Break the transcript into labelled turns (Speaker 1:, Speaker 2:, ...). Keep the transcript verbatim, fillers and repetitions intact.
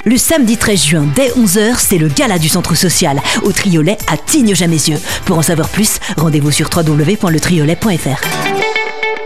Speaker 1: Le samedi treize juin, dès onze heures, c'est le gala du Centre Social, au Triolet à Tignes-Jamessieux. Pour en savoir plus, rendez-vous sur w w w point le triolet point f r.